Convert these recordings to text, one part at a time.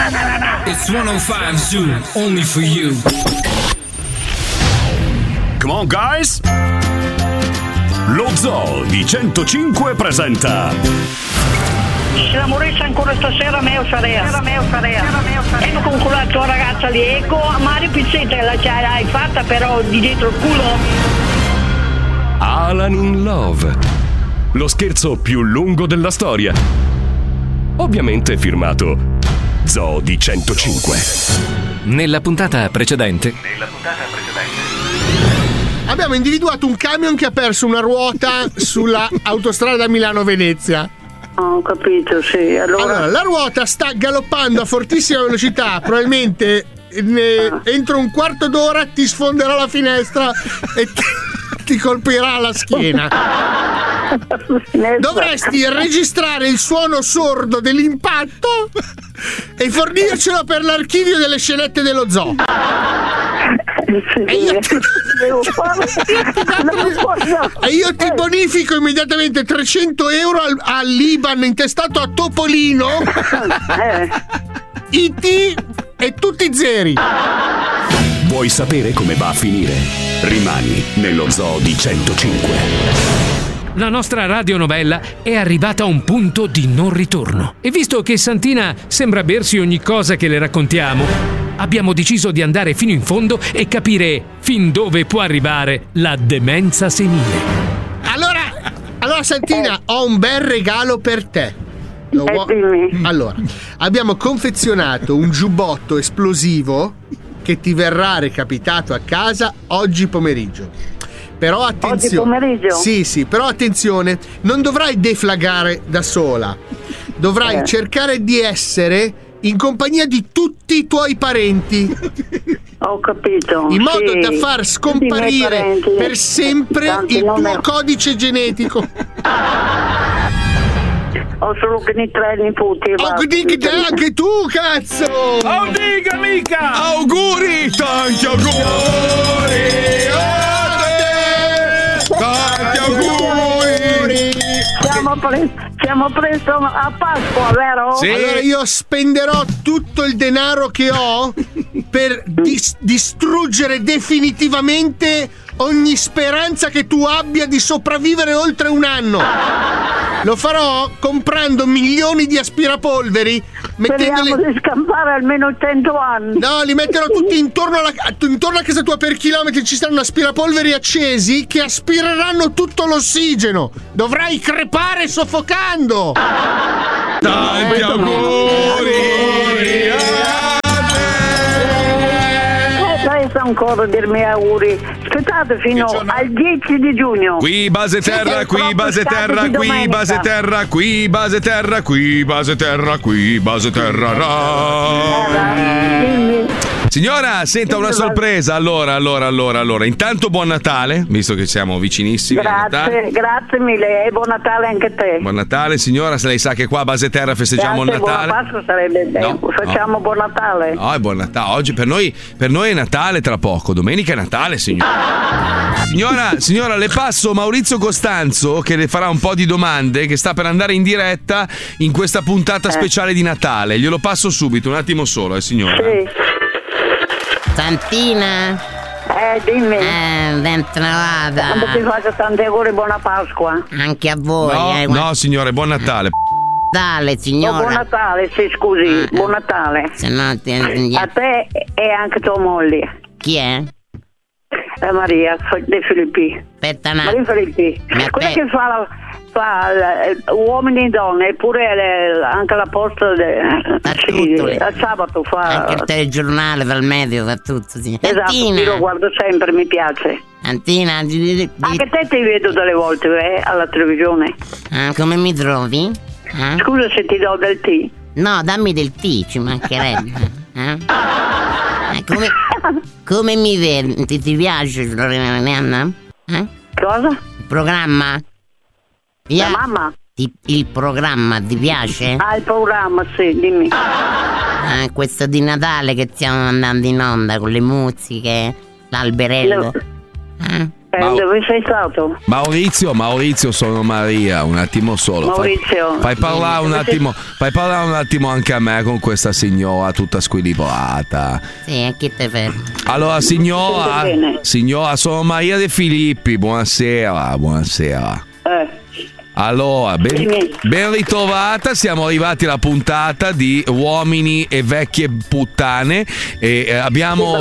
It's 105 Zoo, only for you. Come on, guys! Lo Zoo di 105 presenta. Se la moresse ancora stasera, meo sarea. Ecco con quella tua ragazza lì, ecco, Mario Pizzetta la hai fatta però di dietro il culo. Alan in Love. Lo scherzo più lungo della storia. Ovviamente firmato Zoo di 105. Nella puntata precedente. Abbiamo individuato un camion che ha perso una ruota sulla autostrada Milano-Venezia. Ho capito, sì. Allora, la ruota sta galoppando a fortissima velocità, probabilmente entro un quarto d'ora ti sfonderà la finestra e ti colpirà la schiena. Dovresti registrare il suono sordo dell'impatto e fornircelo per l'archivio delle scenette dello zoo. E io ti bonifico immediatamente 300 euro all'Iban intestato a Topolino, IT e tutti zeri. Vuoi sapere come va a finire? Rimani nello Zoo di 105. La nostra radionovella è arrivata a un punto di non ritorno. E visto che Santina sembra bersi ogni cosa che le raccontiamo, abbiamo deciso di andare fino in fondo e capire fin dove può arrivare la demenza senile. Allora Santina, ho un bel regalo per te. Allora, abbiamo confezionato un giubbotto esplosivo che ti verrà recapitato a casa oggi pomeriggio. Però attenzione. Oggi pomeriggio? Sì, però attenzione, non dovrai deflagrare da sola. Dovrai cercare di essere in compagnia di tutti i tuoi parenti. Ho capito. In modo da far scomparire per sempre il tuo codice genetico. Ho solo che ne 3 nipoti. Anche tu, cazzo! Oh, dica mica! Auguri! Tanti auguri! Tanti auguri! Siamo presto a Pasqua, vero? Sì. Allora io spenderò tutto il denaro che ho per distruggere definitivamente ogni speranza che tu abbia di sopravvivere oltre un anno. Lo farò comprando milioni di aspirapolveri. Speriamo di scampare almeno 100 anni. No, li metterò tutti intorno a casa tua per chilometri. Ci saranno aspirapolveri accesi che aspireranno tutto l'ossigeno. Dovrai crepare soffocando. Tanti auguri! Resta ancora dirmi auguri. Aspettate fino al 10 di giugno. Qui base terra, qui base terra, qui base terra, qui base terra, qui base terra, qui base terra. Signora, senta una sorpresa. Allora. Intanto buon Natale, visto che siamo vicinissimi. Grazie mille e buon Natale anche a te. Buon Natale, signora. Se lei sa che qua a base terra festeggiamo il Natale. Buona Pasqua sarebbe bene. Facciamo buon Natale. No, è buon Natale. Oggi per noi è Natale tra poco. Domenica è Natale, signora. Signora, le passo Maurizio Costanzo che le farà un po' di domande, che sta per andare in diretta in questa puntata speciale di Natale. Glielo passo subito, un attimo solo, signora. Sì. Santina? Dimmi. Ben trovata. Quando ti faccio tanti auguri, buona Pasqua. Anche a voi. No, signore, buon Natale. Natale, signora. Buon Natale, sì, scusi. Buon Natale. Se no a te e anche tua moglie. Chi è? Maria dei Filippi. Aspetta, Maria Filippi. Quella che fa uomini e donne, eppure anche la posta al sabato fa anche il telegiornale, fa il medio, fa tutto, sì. Esatto, io lo guardo sempre, mi piace. Antina, anche te ti vedo delle volte alla televisione. Come mi trovi? Scusa se ti do del tè. No, dammi del tè, ci mancherebbe. Come mi vedi? Ti piace Lorena? Cosa? Il programma? La mamma? Il programma ti piace? Il programma, sì, dimmi. Questo di Natale che stiamo andando in onda con le musiche, l'alberello. Dove sei stato? Maurizio, sono Maria, un attimo solo. Maurizio. Fai parlare un attimo anche a me con questa signora tutta squilibrata. Sì, a chi te fermo? Allora, signora, sono Maria De Filippi, buonasera. Allora, ben ritrovata, siamo arrivati alla puntata di Uomini e Vecchie Puttane e abbiamo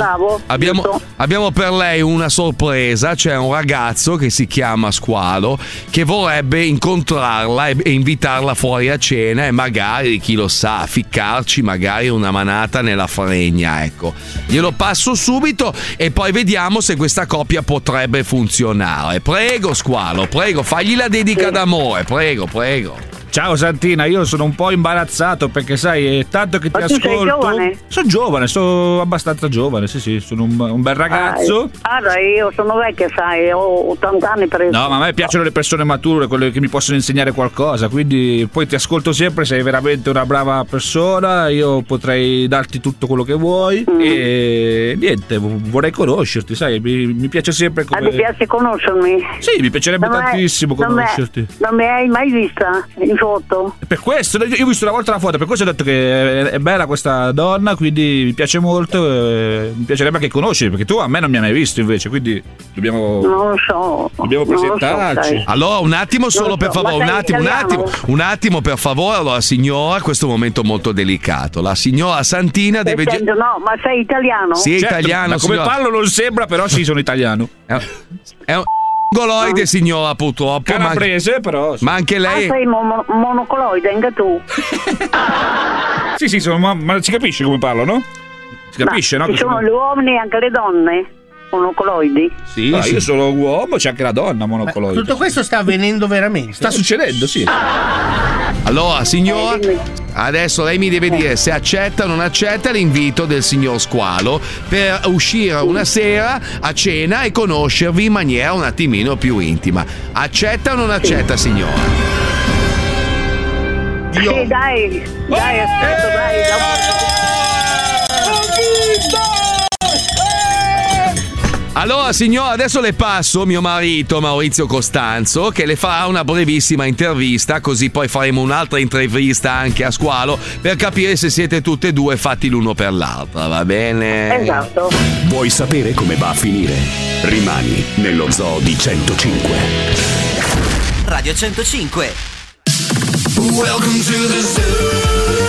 per lei una sorpresa. C'è un ragazzo che si chiama Squalo che vorrebbe incontrarla e invitarla fuori a cena e magari, chi lo sa, ficcarci magari una manata nella fregna, ecco. Glielo passo subito e poi vediamo se questa coppia potrebbe funzionare. Prego Squalo, prego, fagli la dedica d'amore. Prego. Ciao Santina, io sono un po' imbarazzato perché sai, è tanto che ti ascolto. Tu sei giovane? Sono giovane, sono abbastanza giovane, sì, sono un bel ragazzo. Io sono vecchia, sai, ho 80 anni preso. No, ma a me piacciono le persone mature, quelle che mi possono insegnare qualcosa, quindi poi ti ascolto sempre, sei veramente una brava persona, io potrei darti tutto quello che vuoi e niente, vorrei conoscerti, sai, mi piace sempre come... ti piace conoscermi? Sì, mi piacerebbe tantissimo conoscerti. Non mi hai mai vista in foto? Per questo, io ho visto una volta la foto, per questo ho detto che è bella questa donna, quindi mi piace molto, mi piacerebbe anche conoscere, perché tu a me non mi hai mai visto invece, quindi dobbiamo... Non lo so. Dobbiamo presentarci. Allora, un attimo solo per favore, un attimo per favore. Allora, signora, questo è un momento molto delicato. La signora Santina deve... No, ma sei italiano? Sì, è certo, italiano. Ma come parlo non sembra, però sì, sono italiano. È un mongoloide, signora, purtroppo. Calabrese, però. Ma anche lei... sei monocoloide, anche tu. Sì, ma si capisce come parlo, no? Si capisce, no? Ci sono gli uomini e anche le donne monocoloidi. Sì, io sono uomo, c'è anche la donna monocoloide. Tutto questo sta avvenendo veramente? Sta succedendo, sì. Allora, signora, adesso lei mi deve dire se accetta o non accetta l'invito del signor Squalo per uscire una sera a cena e conoscervi in maniera un attimino più intima. Accetta o non accetta, signora? Sì, dai, aspetta, dai. Allora signora, adesso le passo mio marito Maurizio Costanzo che le farà una brevissima intervista, così poi faremo un'altra intervista anche a Squalo per capire se siete tutte e due fatti l'uno per l'altra, va bene? Esatto. Vuoi sapere come va a finire? Rimani nello Zoo di 105. Radio 105. Welcome to the zoo.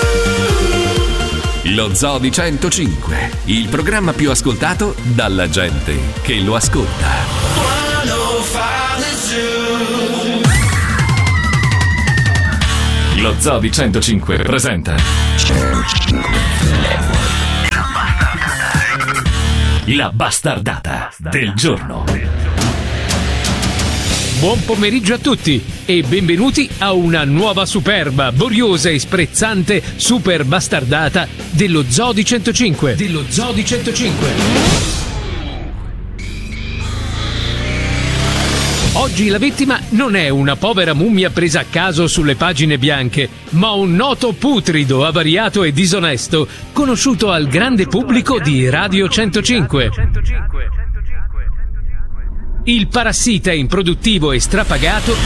Lo Zoo di 105, il programma più ascoltato dalla gente che lo ascolta. Lo Zoo di 105 presenta La bastardata del giorno. Buon pomeriggio a tutti e benvenuti a una nuova superba, boriosa e sprezzante super bastardata dello Zoo di 105. Oggi la vittima non è una povera mummia presa a caso sulle pagine bianche, ma un noto putrido, avariato e disonesto, conosciuto al grande pubblico di Radio 105. Il parassita improduttivo e strapagato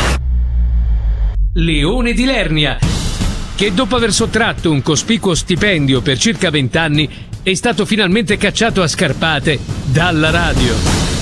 Leone di Lernia, che dopo aver sottratto un cospicuo stipendio per circa 20 anni è stato finalmente cacciato a scarpate dalla radio.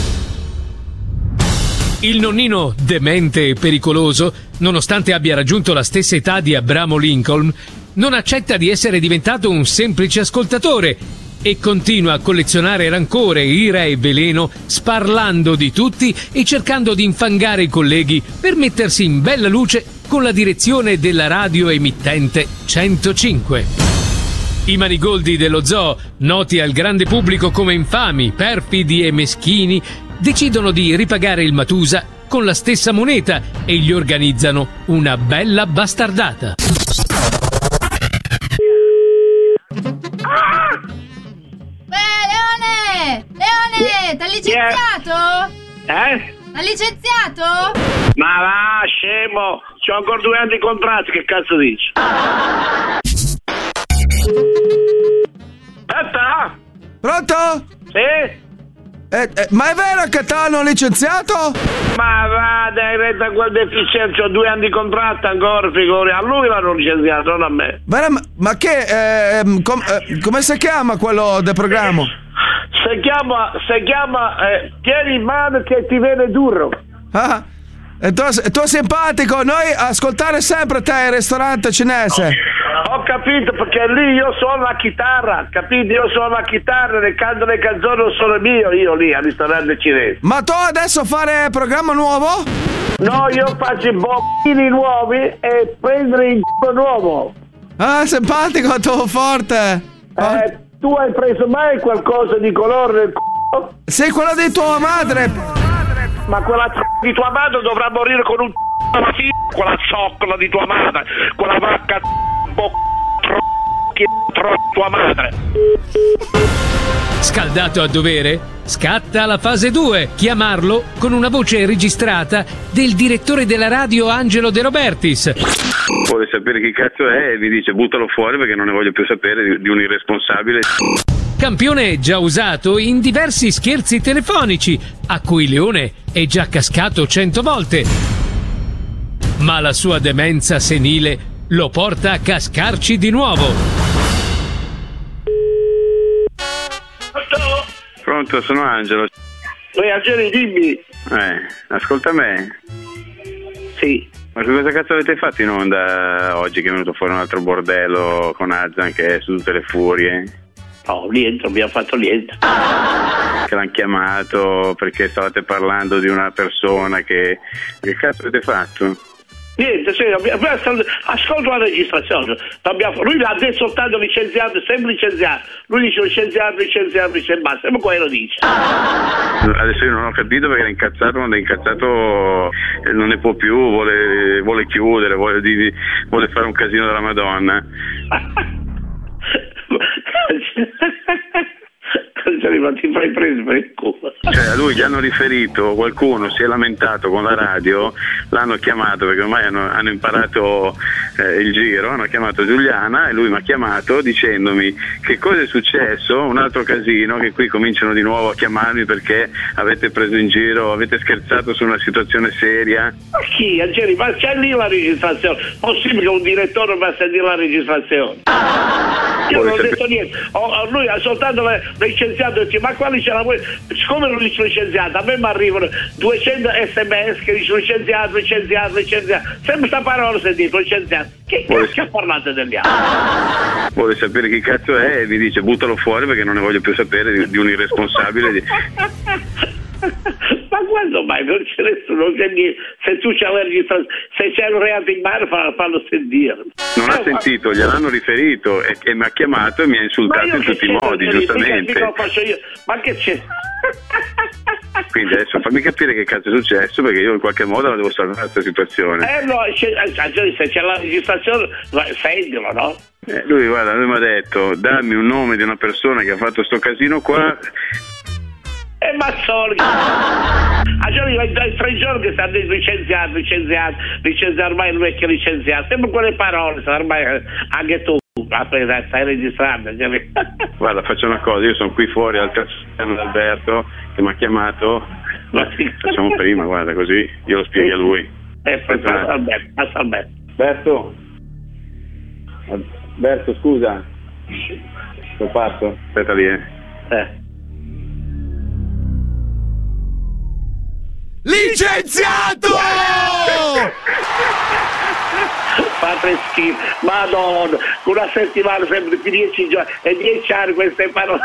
Il nonnino demente e pericoloso, nonostante abbia raggiunto la stessa età di Abramo Lincoln, non accetta di essere diventato un semplice ascoltatore e continua a collezionare rancore, ira e veleno, sparlando di tutti e cercando di infangare i colleghi per mettersi in bella luce con la direzione della radio emittente 105. I manigoldi dello zoo, noti al grande pubblico come infami, perfidi e meschini, decidono di ripagare il Matusa con la stessa moneta e gli organizzano una bella bastardata. Leone, t'ha licenziato? T'ha licenziato? Ma va, scemo! C'ho ancora 2 anni di contratto, che cazzo dici? Aspetta! Pronto? Sì? Ma è vero che t'hanno licenziato? Ma vada, hai retto a quel deficiente, ho 2 anni di contratto ancora, figuri, a lui l'hanno licenziato, non a me. Ma che, come si chiama quello del programma? Si chiama tieni in mano che ti viene duro. Ah, e tu simpatico, noi ascoltare sempre te il ristorante cinese. Ho capito, perché lì io suono la chitarra, capito? Io suono la chitarra, ne canto le canzoni, non sono mio, io lì al ristorante cinese. Ma tu adesso fare programma nuovo? No, io faccio i bombini nuovi e prendere il c***o nuovo. Ah, simpatico, tu forte. Tu hai preso mai qualcosa di colore nel c***o? Sei quello di tua madre. Ma quella di tua madre dovrà morire con un alla fine, quella zoccola di tua madre, quella vacca tua madre. Scaldato a dovere? Scatta la fase 2. Chiamarlo con una voce registrata del direttore della radio Angelo De Robertis. Vuole sapere chi cazzo è e vi dice buttalo fuori perché non ne voglio più sapere di un irresponsabile. Campione già usato in diversi scherzi telefonici, a cui Leone è già cascato 100 volte. Ma la sua demenza senile lo porta a cascarci di nuovo. Pronto, sono Angelo. Angelo, dimmi. Ascolta me. Sì. Ma che cosa cazzo avete fatto in onda oggi che è venuto fuori un altro bordello con Azan che è su tutte le furie? No, niente, non abbiamo fatto niente. Che l'hanno chiamato perché stavate parlando di una persona che cazzo avete fatto? Niente, sì, ascolto la registrazione. Lui l'ha detto soltanto licenziato, sempre licenziato. Lui dice licenziato, basta, sempre quello dice. Adesso io non ho capito perché è incazzato, quando è incazzato non ne può più, vuole chiudere, vuole fare un casino della Madonna. Ti fai preso per il culo. Cioè a lui gli hanno riferito, qualcuno si è lamentato con la radio, l'hanno chiamato perché ormai hanno imparato il giro, hanno chiamato Giuliana e lui mi ha chiamato dicendomi che cosa è successo, un altro casino, che qui cominciano di nuovo a chiamarmi perché avete preso in giro, avete scherzato su una situazione seria. Ma chi? Angeli, ma c'è lì la registrazione, possibile che un direttore va a sentire la registrazione? Io non ho detto niente, lui ha soltanto licenziato, ma quali c'è la siccome non dice licenziato, a me mi arrivano 200 sms che dice licenziato, sempre sta parola sentito, licenziato. Che parlate degli altri? Vuole sapere chi cazzo è e vi dice buttalo fuori perché non ne voglio più sapere di un irresponsabile. Ma quando mai non c'è nessuno che se tu c'hai la registrazione, se c'è un reato in mano fallo sentire. Non ha sentito, gliel'hanno riferito e mi ha chiamato e mi ha insultato in tutti i modi, giustamente. Che faccio io? Ma che c'è? Quindi adesso fammi capire che cazzo è successo perché io in qualche modo la devo salvare questa situazione. No, se c'è la registrazione sentilo, no? Lui mi ha detto dammi un nome di una persona che ha fatto sto casino qua. Mazzoli, dai 3 giorni che stanno licenziato, ormai il vecchio licenziato, sempre quelle parole, ormai anche tu stai registrando. Guarda, faccio una cosa, io sono qui fuori al castello di Alberto che mi ha chiamato, facciamo prima, guarda, così io lo spieghi a lui. Alberto, scusa, sono fatto, aspetta lì. Licenziato! Fate schifo, madonna, una settimana sempre più 10 giorni e 10 anni queste parole.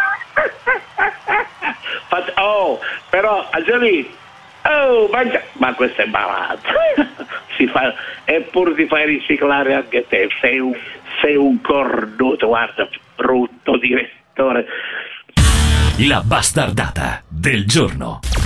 Però Angeli, ma questo è malato. Eppure ti fai riciclare anche te, sei un cornuto, guarda, brutto direttore. La bastardata del giorno.